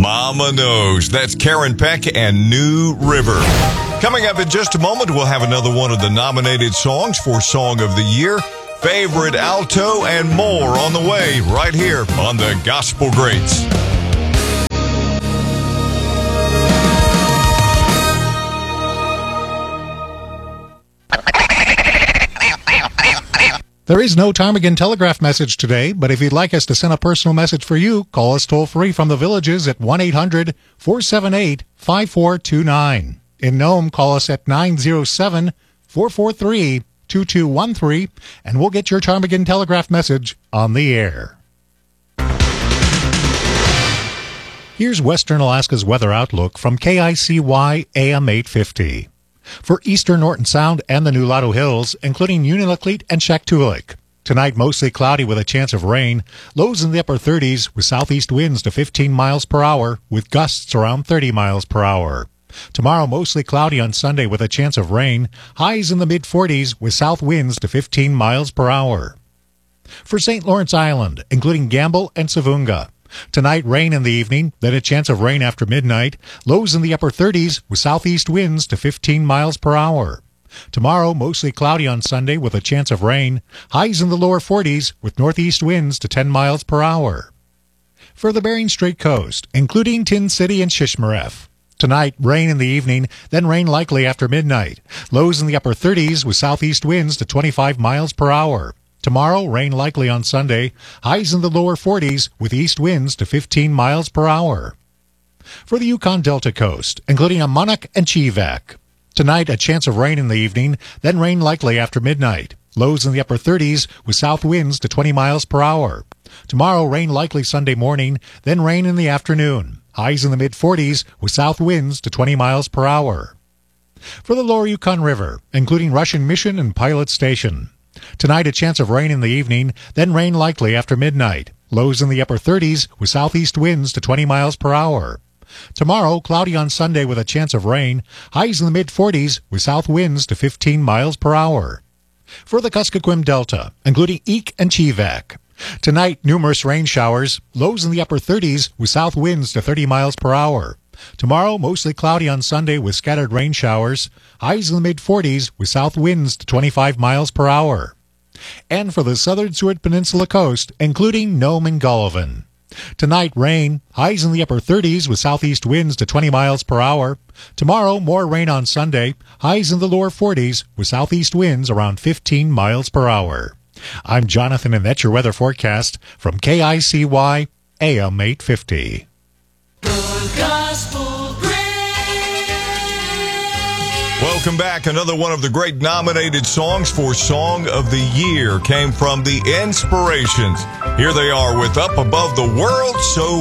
Mama Knows. That's Karen Peck and New River. Coming up in just a moment, we'll have another one of the nominated songs for Song of the Year, Favorite Alto, and more on the way right here on the Gospel Greats. There is no Ptarmigan Telegraph message today, but if you'd like us to send a personal message for you, call us toll-free from the Villages at 1-800-478-5429. In Nome, call us at 907-443-2213, and we'll get your Ptarmigan Telegraph message on the air. Here's Western Alaska's weather outlook from KICY AM 850. For eastern Norton Sound and the Nulato Hills, including Unalakleet and Shaktoolik. Tonight, mostly cloudy with a chance of rain. Lows in the upper 30s with southeast winds to 15 miles per hour with gusts around 30 miles per hour. Tomorrow, mostly cloudy on Sunday with a chance of rain. Highs in the mid-40s with south winds to 15 miles per hour. For St. Lawrence Island, including Gamble and Savunga. Tonight, rain in the evening, then a chance of rain after midnight. Lows in the upper 30s with southeast winds to 15 miles per hour. Tomorrow, mostly cloudy on Sunday with a chance of rain. Highs in the lower 40s with northeast winds to 10 miles per hour. For the Bering Strait coast, including Tin City and Shishmaref. Tonight, rain in the evening, then rain likely after midnight. Lows in the upper 30s with southeast winds to 25 miles per hour. Tomorrow, rain likely on Sunday. Highs in the lower 40s with east winds to 15 miles per hour. For the Yukon Delta coast, including Amunuk and Chivak. Tonight, a chance of rain in the evening, then rain likely after midnight. Lows in the upper 30s with south winds to 20 miles per hour. Tomorrow, rain likely Sunday morning, then rain in the afternoon. Highs in the mid-40s with south winds to 20 miles per hour. For the lower Yukon River, including Russian Mission and Pilot Station. Tonight, a chance of rain in the evening, then rain likely after midnight. Lows in the upper 30s with southeast winds to 20 miles per hour. Tomorrow, cloudy on Sunday with a chance of rain. Highs in the mid-40s with south winds to 15 miles per hour. For the Kuskokwim Delta, including Eek and Chivak. Tonight, numerous rain showers. Lows in the upper 30s with south winds to 30 miles per hour. Tomorrow, mostly cloudy on Sunday with scattered rain showers. Highs in the mid-40s with south winds to 25 miles per hour. And for the southern Seward Peninsula coast, including Nome and Gullivan. Tonight, rain. Highs in the upper 30s with southeast winds to 20 miles per hour. Tomorrow, more rain on Sunday. Highs in the lower 40s with southeast winds around 15 miles per hour. I'm Jonathan, and that's your weather forecast from KICY AM 850. Welcome back. Another one of the great nominated songs for Song of the Year came from the Inspirations. Here they are with Up Above the World So